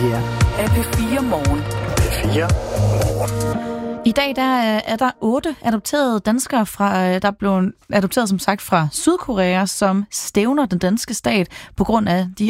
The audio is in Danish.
her er P4 Morgen. P4 Morgen. I dag er der 8 adopterede danskere, der blev adopteret som sagt fra Sydkorea, som stævner den danske stat på grund af de